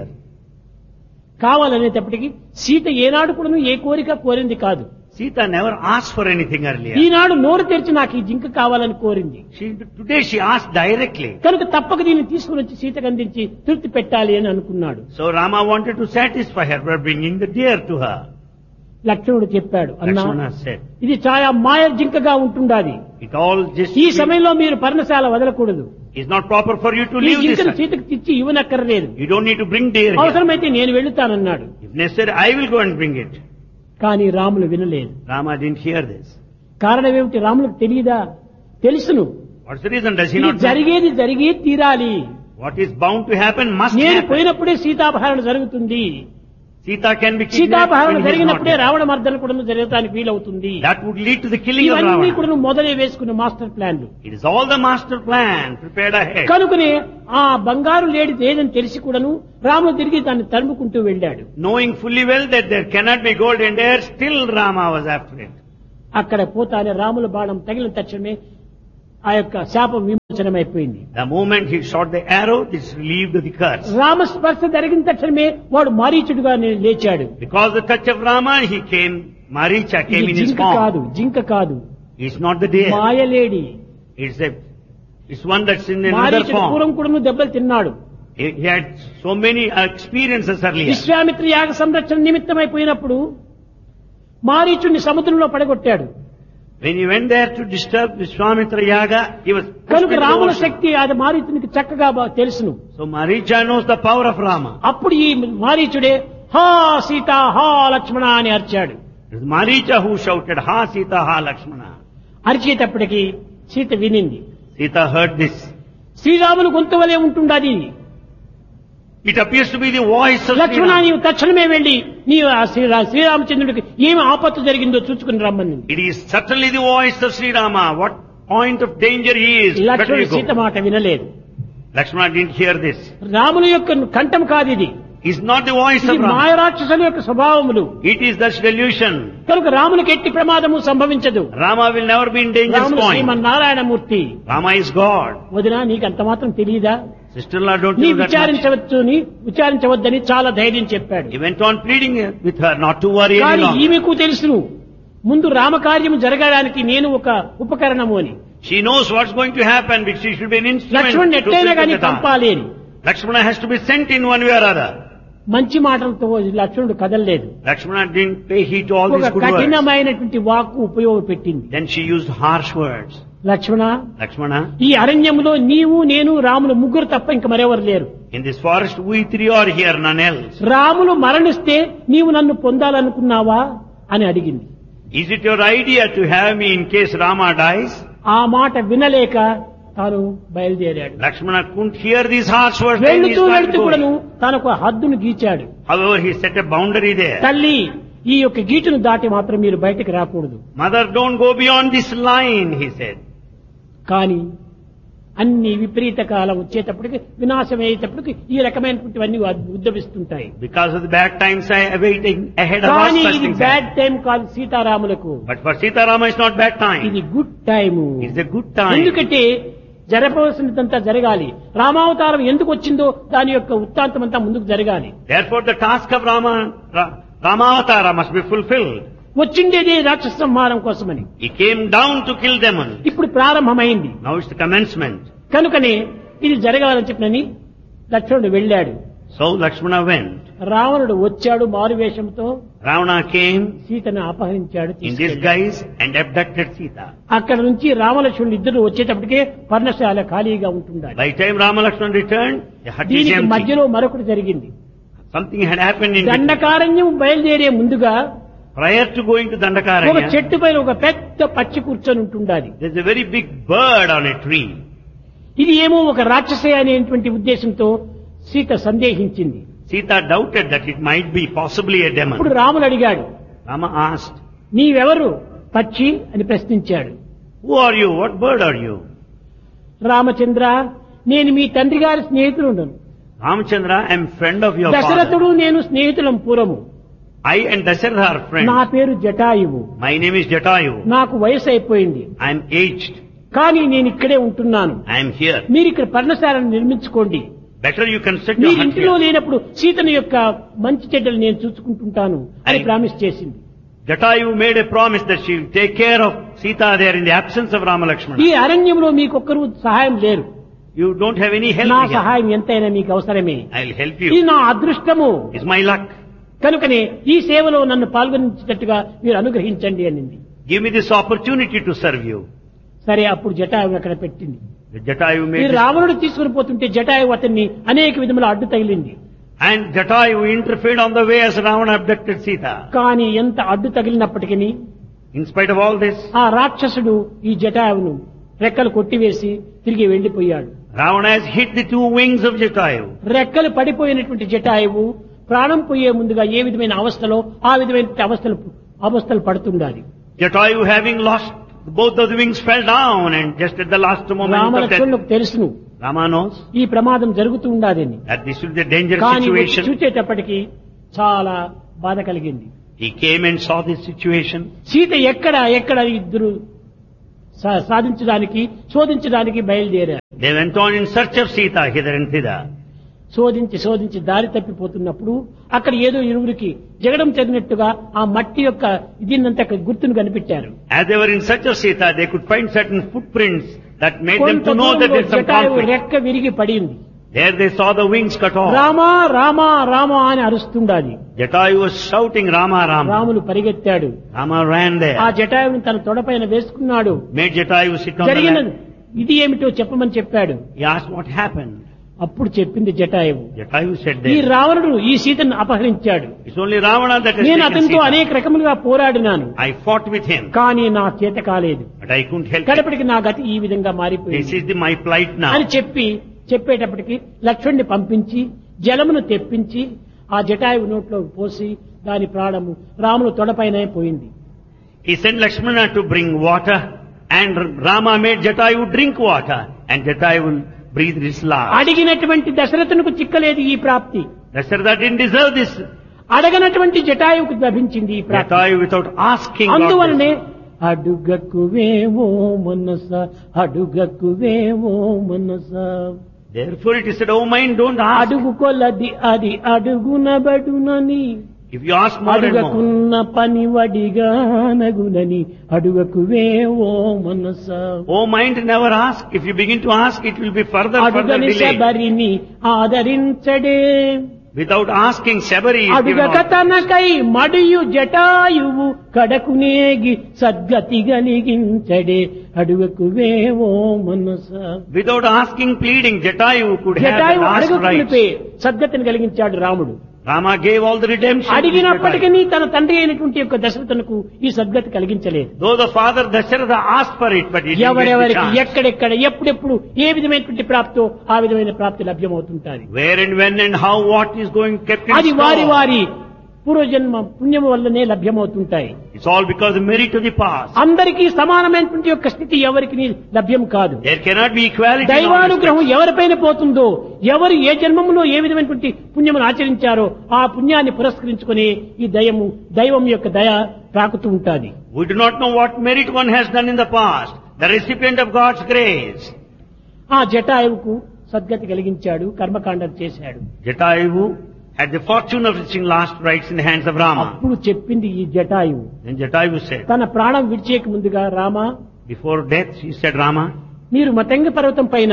కావాలనేటప్పటికీ Sita ఏనాడు కూడా ఏ కోరిక కోరింది కాదు. Sita never asked for anything earlier. ఈనాడు నోరు తెరిచి నాకు ఈ జింక కావాలని కోరింది. Today she asked directly. కనుక తప్పక దీన్ని తీసుకుని వచ్చి సీతకు అందించి తృప్తి పెట్టాలి అని అనుకున్నాడు. So Rama wanted to satisfy her by bringing the deer to her. లక్ష్మణుడు చెప్పాడు, అన్నా Lakshmana said, ఇది చాలా మాయ జింకగా ఉంటుండాది. it all just ఈ సమయంలో మీరు పర్ణశాల వదలకూడదు. is not proper for you to ఈ leave this. జింకను సీతకు తెచ్చి ఇవ్వనక్కర్లేదు. You don't need to bring deer here. అవసరమైతే నేను వెళ్తానన్నాడు. If necessary, I will go and bring it. కానీ రాములు వినలేదు. Rama didn't hear this. కారణం ఏమిటి? రాములకు తెలియదా? తెలుసును. What's the reason? Does he ఇది not know? జరిగేది జరిగే తీరాలి. What is bound to happen must నేను happen. పోయినప్పుడే సీతాపహరణ జరుగుతుంది. Sita can be kidnapped సీతాపహరణ when he is not జరిగినప్పుడే there. Ravana మర్దన కూడా జరగడానికి వీలవుతుంది. That would lead to the killing of ఇవన్నీ Ravana. కూడా మొదలే వేసుకున్న మాస్టర్ ప్లాన్లు. It is all the master plan prepared ahead. కనుకనే ఆ బంగారు లేడి లేదని తెలిసి కూడాను రాముడు తిరిగి దాన్ని తరుముకుంటూ వెళ్ళాడు. Knowing fully well that there cannot be golden deer, still Rama was after it. అక్కడ పోతానే రాముల బాణం తగిలిన తక్షణమే ఆ యొక్క శాపం విమోచనమైపోయింది. The moment he shot the arrow, this relieved the curse. రామస్పర్శ జరిగిన తక్షణమే వాడు మారీచుడుగా లేచాడు. Because the touch of Rama, he came, Maricha came ఇది in his జింక form. కాదు, జింక కాదు, It's not the deer. మాయలేడి. It's one that's in another మారీచుడు పూర్వం form. కూడా దెబ్బలు తిన్నాడు. He had so many experiences earlier. Vishwamitra యాగ సంరక్షణ నిమిత్తమైపోయినప్పుడు మారీచుడిని సముద్రంలో పడగొట్టాడు. When he went there to disturb Vishwamitra Yaga, he was pushed కనుక into the రాముల ocean. శక్తి అది మారీచునికి చక్కగా తెలుసును. So Maricha knows the power of Rama. అప్పుడు ఈ మారీచుడే హా సీత హా లక్ష్మణ అని అరిచాడు. It was Maricha who shouted, Ha Sita, Ha Lakshmana. అరిచేటప్పటికి Sita వినింది. Sita heard this. Sriramulu గొంతు వలె ఉంటుండది. It appears to be the voice of Lakshmana Sri నీవు తక్షణమే వెళ్లి నీవు ఆ శ్రీరామచంద్రుడికి ఏమి ఆపత్తు జరిగిందో చూసుకుని రమ్మని. It is certainly the voice of Sri Rama. What point of danger he is. Better లక్ష్మణుడు you సీత go. మాట వినలేదు. Lakshmana didn't hear this. రాముల యొక్క కంఠం కాదు ఇది. It's not the voice ఇది of Rama. మాయరాక్షసుల యొక్క స్వభావములు. It is the delusion. కనుక రామునికి ఎట్టి ప్రమాదము సంభవించదు. Rama will never be in danger's రాముడు point. Srimannarayanamurthy. Rama is God. వదినా నీకు అంత మాత్రం తెలియదా? Sister-in-law, don't నీ you know that much? విచారించవద్దని చాలా ధైర్యం చెప్పాడు. He went on pleading with her not to worry any కానీ longer. ఈమెకు తెలుసును ముందు రామకార్యం జరగడానికి నేను ఒక ఉపకరణము అని. She knows what's going to happen because she should be an instrument లక్ష్మణుని to ఎట్టైనా కానీ fulfill the task. పంపాలి అని. Lakshmana has to be sent in one way or other. మంచి మాటలతో లక్ష్మణుడు కదలలేదు. Lakshmana didn't pay heed to all ఒక these good words. కఠినమైనటువంటి వాక్కు ఉపయోగపెట్టింది. Then she used harsh words. Lakshmana Lakshmana, ఈ అరణ్యంలో నీవు నేను రాములు ముగ్గురు తప్ప ఇంక మరెవరు లేరు. in this forest we three are here, none else. Ramulu మరణిస్తే నీవు నన్ను పొందాలనుకున్నావా అని అడిగింది. Is it your idea to have me in case Rama dies? ఆ మాట వినలేక తాను బయలుదేరాడు. Lakshmana couldn't hear these harsh words. Then he వెళ్తూ started వెళ్తూ కూడాను going. తనకు హద్దును గీచాడు. However, he set a boundary there. తల్లి ఈ యొక్క గీటును దాటి మాత్రం మీరు బయటకు రాకూడదు. Mother, don't go beyond this line, he said. కానీ అన్ని విపరీత కాలం వచ్చేటప్పటికి వినాశం అయ్యేటప్పటికి ఈ రకమైనటువంటివన్నీ ఉద్భవిస్తుంటాయి. Because of the bad times awaiting ahead of us, కానీ such ఇది things బ్యాడ్ happen. టైం కాదు సీతారాములకు. But for Sita Rama, it's not bad time. ఇది good time. It's a good time. ఎందుకంటే జరపవలసినదంతా జరగాలి. రామావతారం ఎందుకు వచ్చిందో దాని యొక్క వృత్తాంతం అంతా ముందుకు జరగాలి. Therefore, the task of Ramavatara must be fulfilled. వచ్చిండేదే రాక్షస సంహారం కోసమని. He came down to kill demons. ఇప్పుడు ప్రారంభమైంది. Now it's the commencement. కనుకనే ఇది జరగాలని చెప్పినని లక్ష్మణుడు వెళ్ళాడు. So Lakshmana went. రావణుడు వచ్చాడు మారువేషంతో. Ravana came సీతను అపహరించాడు, in తీసుకెళ్ళాడు. disguise and abducted Sita. అక్కడ నుంచి రామలక్ష్మణుడు ఇద్దరు వచ్చేటప్పటికే పర్ణశాల ఖాళీగా ఉంటుండాలి. By the time Rama Lakshmana returned, the hut is దీనికి empty. మధ్యలో మరొకటి జరిగింది. Something had happened in between. Dandakaranya బయలుదేరే ముందుగా Prior to going to ఒక Dandakaranya, చెట్టు పైన ఒక పెద్ద పచ్చి కూర్చొని ఉంటుండాలి. there's a very big bird on a tree. ఇది ఏమో ఒక రాక్షసే అనేటువంటి ఉద్దేశంతో Sita సందేహించింది. Sita doubted that it might be possibly a అప్పుడు demon. రాముడు అడిగాడు, Rama asked, నీవెవరు పక్షి అని ప్రశ్నించాడు. who are you? What bird are you? Ramachandra, నేను మీ తండ్రి గారి స్నేహితుడు. Ramchandra, I am friend of your father. దశరథుడు నేను స్నేహితులం పూర్వము. I and Dasharatha are friends. నా పేరు Jatayu. My name is Jatayu. నాకు వయసు అయిపోయింది. I am aged. కానీ నేను ఇక్కడే ఉంటున్నాను. I am here. మీరు ఇక్కడ పర్ణశాలను నిర్మించుకోండి. Better you construct me your hut ఇంటిలో here. లేనప్పుడు సీతను యొక్క మంచి చెడ్డలు నేను చూసుకుంటుంటాను అని ప్రామిస్ చేసింది. Jatayu made a promise that she will take care of Sita there in the absence of Rama Lakshmana. ఈ అరణ్యంలో మీకొక్కరు సహాయం లేరు. You don't have any help నా here. సహాయం ఎంతైనా మీకు అవసరమే. I'll help ఇది you. నా అదృష్టము. It's my luck. కనుకనే ఈ సేవలో నన్ను పాల్గొనించేటట్టుగా మీరు అనుగ్రహించండి అనింది. Give me this opportunity to serve you. సరే, అప్పుడు జటాయువు అక్కడ పెట్టింది. The Jatayu ఈ made this. రావణుడు తీసుకుని పోతుంటే జటాయువు అతన్ని అనేక విధముల అడ్డు తగిలింది. And Jatayu interfered on the way as Ravana abducted Sita. కానీ ఎంత అడ్డు తగిలినప్పటికీ In spite of all this, ఆ రాక్షసుడు ఈ జటాయువును రెక్కలు కొట్టివేసి తిరిగి వెళ్లిపోయాడు. Ravana has hit the two wings of Jatayu. రెక్కలు పడిపోయినటువంటి జటాయువు ప్రాణం పోయే ముందుగా ఏ విధమైన అవస్థలో ఆ విధమైన అవస్థలు పడుతుండాలి. Jatayu, having lost both of the wings, fell down, and just at the last moment of death, రామలక్ష్మణులకు తెలుసును Rama knows ఈ ప్రమాదం జరుగుతూ ఉండాలని. that this will be a dangerous కానీ situation. చూచేటప్పటికి చాలా బాధ కలిగింది. He came and saw this situation. Sita ఎక్కడ ఇద్దరు సాధించడానికి శోధించడానికి బయలుదేరారు. They went on in search of Sita hither and thither. శోధించి దారి తప్పిపోతున్నప్పుడు అక్కడ ఏదో ఇరువురికి జగడం జరిగినట్టుగా ఆ మట్టి యొక్క దీన్నంతా గుర్తును కనిపెట్టారు. As they were in search of Sita, they could find certain footprints that made them కొంత to know that దూరంలో there is some Jatayu conflict. రెక్క విరిగి పడింది. There they saw the wings cut off. Rama Rama Rama అని అరుస్తుండాది. Jatayu was shouting Rama, Rama. Ramulu పరిగెత్తాడు. Rama ran there. ఆ జటాయువుని తన తొడపైన వేసుకున్నాడు. Made Jatayu sit on the జరిగిన lap. ఇది ఏమిటో చెప్పమని చెప్పాడు. He asked what happened. అప్పుడు చెప్పింది జటాయువు. Jatayu said ఈ that. రావణుడు ఈ సీతను అపహరించాడు. It's only Ravana that has నేను taken అతనితో Sita. అనేక రకములుగా పోరాడినాను. I fought with him, కానీ నా చేత కాలేదు. but I couldn't help it. కడపటికి నా గతి ఈ విధంగా This మారిపోయింది is my plight now. అని చెప్పేటప్పటికి లక్ష్మణుని పంపించి జలమును తెప్పించి ఆ జటాయువు నోట్లో పోసి దాని ప్రాణము రాముని తొడపైనే పోయింది. He sent Lakshmana to bring water, and Rama made Jatayu drink water, and Jatayu breathed his last. అడిగినటువంటి దశరథునికి చిక్కలేదు ఈ ప్రాప్తి. Dasharatha didn't deserve this. అడగనటువంటి జటాయువుకు లభించింది ఈ ప్రాప్తి. Jatayu without asking got అందువలనే this. అడుగకువేవో మనస అడుగకువేవో మనస Therefore it is said, oh mind, don't ask. అడుగు కొలది అది అడుగునబడునని If you ask more and more. అడుగకున్న పని వడిగానగునని అడుగకువేవో మనస Oh mind, never ask. If you begin to ask, it will be further అడుగని delayed. శబరిని ఆదరించడే Without asking, Shabari is given అడుగక all. తనకై మడియు Jatayu కడకునేగి సద్గతి గలిగించడే అడుగకువేవో మనస Without asking, pleading, Jatayu could have the Jatayu last అడగకునిపే rights. సద్గతిని కలిగించాడు రాముడు. Rama gave all the redemption. to అడిగినప్పటికీ Jatayu. తన తండ్రి అయినటువంటి యొక్క దశరథునకు ఈ సద్గతి కలిగించలేదు. Though the father Dasharatha asked for it, but he didn't get the ఎవరెవరికి chance. ఎక్కడెక్కడ ఎప్పుడెప్పుడు ఏ విధమైనటువంటి ప్రాప్తో ఆ విధమైన ప్రాప్తి లభ్యమవుతుంటారు. Where and when and how what is going kept in అది వారి store. వారి పూర్వజన్మ పుణ్యము వల్లనే లభ్యమవుతుంటాయి. It's all because of the merit of the past. అందరికీ సమానమైనటువంటి యొక్క స్థితి ఎవరికి లభ్యం కాదు. There cannot be equality in all దైవానుగ్రహం respects. ఎవరిపైన పోతుందో, ఎవరు ఏ జన్మములో ఏ విధమైనటువంటి పుణ్యమును ఆచరించారో ఆ పుణ్యాన్ని పురస్కరించుకుని ఈ దైవం యొక్క దయ తాకుతూ ఉంటాది. We do not know what merit one has done in the past. The recipient of God's grace. ఆ జటాయువుకు సద్గతి కలిగించాడు, కర్మకాండం చేశాడు. Jatayu had the fortune of reaching last rights in the hands of Rama. అప్పుడు చెప్పింది ఈ జటాయువు Then Jatayu said, తన ప్రాణం విడిచేక ముందుగా, Rama, before death, he said, Rama, మీరు మతంగ పర్వతం పైన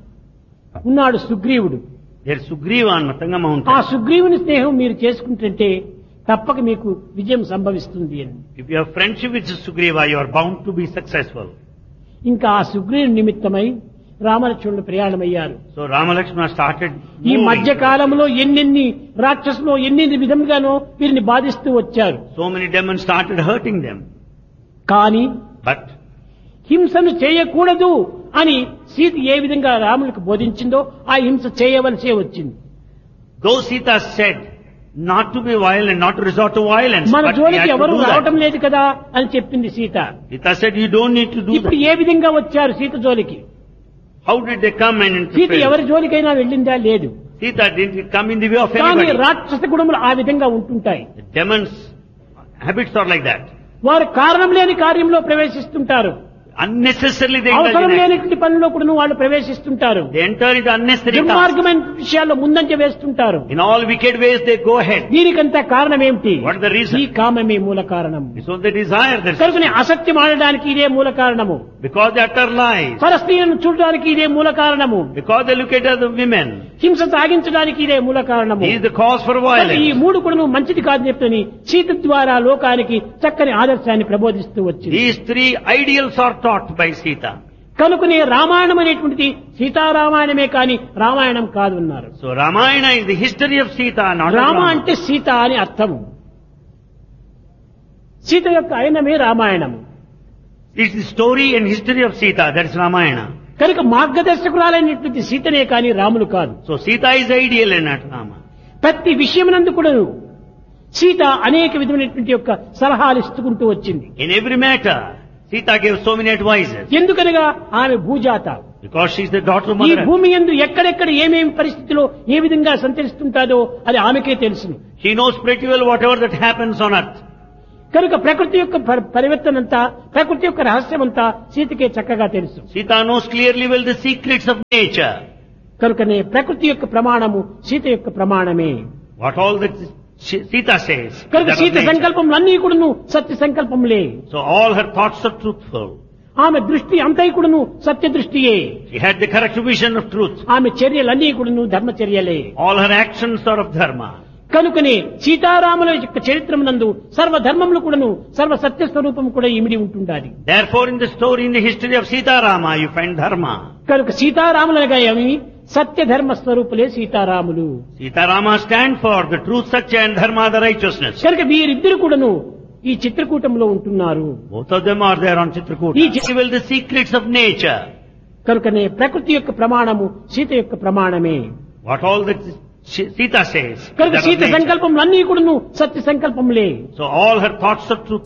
ఉన్నాడు సుగ్రీవుడు. there's Sugriva on Matanga ఆ mountain. సుగ్రీవుని స్నేహం మీరు చేసుకుంటుంటే తప్పక మీకు విజయం సంభవిస్తుంది అని. If you have friendship with Sugriva, you are bound to be successful. ఇంకా ఆ సుగ్రీవుని నిమిత్తమై రామలక్ష్మణులు ప్రయాణమయ్యారు. So Rama Lakshmana started ఈ moving. మధ్య కాలంలో ఎన్నెన్ని రాక్షసులు ఎన్నెన్ని విధంగానో వీరిని బాధిస్తూ వచ్చారు. So many demons started hurting them. కానీ But హింసను చేయకూడదు అని సీత ఏ విధంగా రాములకు బోధించిందో ఆ హింస చేయవలసే వచ్చింది. though Sita said not to be violent, not to resort to violence, మన but we జోలికి had to ఎవరు do రావటం that. లేదు కదా అని చెప్పింది Sita. Sita said, you don't need to do ఇప్పుడు that. ఏ విధంగా వచ్చారు సీత జోలికి? How did they come and Sita interfere? ఎవరి జోలికైనా వెళ్ళిందా? లేదు. Sita didn't come in the way of కానీ anybody. రాక్షస గుణములు ఆ విధంగా ఉంటుంటాయి. The demons' habits are like that. వారు కారణం లేని కార్యంలో ప్రవేశిస్తుంటారు. Unnecessarily they అవసరం indulge in act. లేనిటువంటి పనిలో కూడా వాళ్ళు ప్రవేశిస్తుంటారు. They enter into unnecessary tasks. దుర్మార్గమైన విషయాల్లో ముందంజ వేస్తుంటారు. In all wicked ways they go ahead. దీనికంతా కారణం ఏమిటి? What is the reason? ఈ కామమే మూల కారణం. It's all the desire that's కనుకనే అసత్యం ఆడడానికి ఇదే మూల కారణము. because they utter lies. పరస్త్రీలను చూడడానికి ఇదే మూల కారణము. Because they look at other women. హింస సాగించడానికి ఇదే మూల కారణము. He is the cause for ఈ violence. మూడు కూడా మంచిది కాదు చెప్తని సీత ద్వారా లోకానికి చక్కని ఆదర్శాన్ని ప్రబోధిస్తూ వచ్చింది. These three ideals are taught by Sita. కనుకనే రామాయణం అనేటువంటిది సీతారామాయణమే కాని రామాయణం కాదు అన్నారు. So Ramayana is the history of Sita, not of Rama Rama. అంటే సీత అని అర్థము. సీత యొక్క ఆయనమే రామాయణము. It's the story and history of Sita, that is Ramayana. కనుక మార్గదర్శకురాలైనటువంటి సీతనే కాని రాములు కాదు. So Sita is ideal and not Rama. ప్రతి విషయమునందు కూడా సీత అనేక విధమైనటువంటి యొక్క సలహాలు ఇస్తుకుంటూ వచ్చింది. In every matter, Sita gave so many advices. ఎందుకనగా ఆమె భూజాత. Because she is the daughter of ఈ Mother. భూమి యందు ఎక్కడెక్కడ ఏమేమి పరిస్థితిలో ఏ విధంగా సంచరిస్తుంటాదో అది ఆమెకే తెలుసును. She knows pretty well whatever that happens on earth. కనుక ప్రకృతి యొక్క పరివర్తనంతా, ప్రకృతి యొక్క రహస్యమంతా సీతకే చక్కగా తెలుసు. Sita knows clearly well the secrets of nature. కనుకనే ప్రకృతి యొక్క ప్రమాణము సీత యొక్క ప్రమాణమే. What all that Sita says. కనుక that of సీత nature. సంకల్పములన్నీ కూడా సత్య సంకల్పములే. So all her thoughts are truthful. ఆమె దృష్టి అంతైకుడును సత్య దృష్టియే. She had the correct vision of truth. ఆమె చర్యలన్నీ కూడాను ధర్మచర్యలే. All her actions are of dharma. కనుకనే సీతారాముల యొక్క చరిత్రమునందు సర్వధర్మములు కూడాను సర్వ సత్య స్వరూపం కూడా ఇమిడి ఉంటుండాలి. Therefore, in the story, in the history of Sita Rama, you find dharma. కనుక సీతారాములనగా ఏమి సత్య ధర్మ స్వరూపులే సీతారాములు. Sita Rama stand for the truth, satya and dharma, the righteousness. కనుక వీరిద్దరు కూడాను ఈ చిత్రకూటంలో ఉంటున్నారు. Both of them are there on Chitrakuta. ఈ Reveal the secrets of nature. కనుకనే ప్రకృతి యొక్క ప్రమాణము సీత యొక్క ప్రమాణమే. What all that Sita says. కనుక that of సీత nature. సంకల్పములన్నీ కూడాను సత్య సంకల్పములే. So all her thoughts of truth